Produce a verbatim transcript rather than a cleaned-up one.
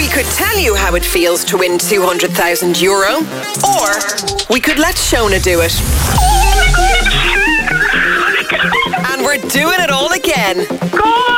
We could tell you how it feels to win two hundred thousand euro, or we could let Shona do it. And we're doing it all again. Go on!